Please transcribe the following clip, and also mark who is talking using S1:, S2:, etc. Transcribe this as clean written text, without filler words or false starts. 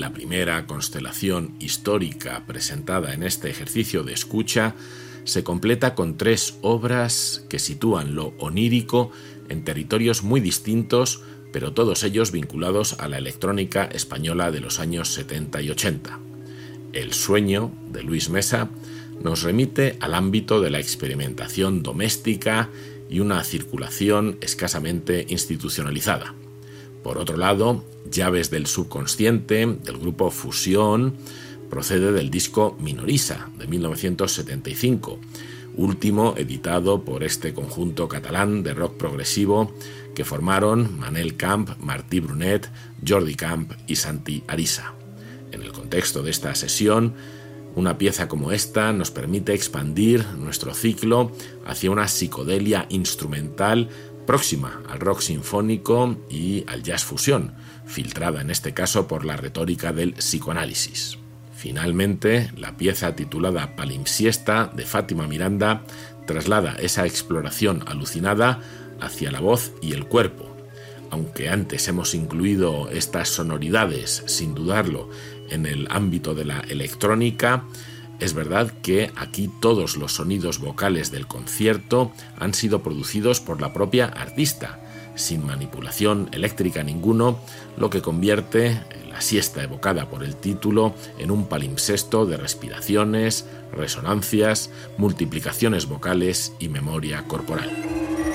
S1: la primera constelación histórica presentada en este ejercicio de escucha, se completa con 3 obras que sitúan lo onírico en territorios muy distintos, pero todos ellos vinculados a la electrónica española de los años 70 y 80. El sueño, de Luis Mesa, nos remite al ámbito de la experimentación doméstica y una circulación escasamente institucionalizada. Por otro lado, Llaves del subconsciente, del grupo Fusión, procede del disco Minorisa, de 1975, último editado por este conjunto catalán de rock progresivo que formaron Manel Camp, Martí Brunet, Jordi Camp y Santi Arisa. En el contexto de esta sesión, una pieza como esta nos permite expandir nuestro ciclo hacia una psicodelia instrumental próxima al rock sinfónico y al jazz fusión, filtrada en este caso por la retórica del psicoanálisis. Finalmente, la pieza titulada Palimpsiesta de Fátima Miranda traslada esa exploración alucinada hacia la voz y el cuerpo. Aunque antes hemos incluido estas sonoridades, sin dudarlo, en el ámbito de la electrónica, es verdad que aquí todos los sonidos vocales del concierto han sido producidos por la propia artista, sin manipulación eléctrica ninguno, lo que convierte la siesta evocada por el título en un palimpsesto de respiraciones, resonancias, multiplicaciones vocales y memoria corporal.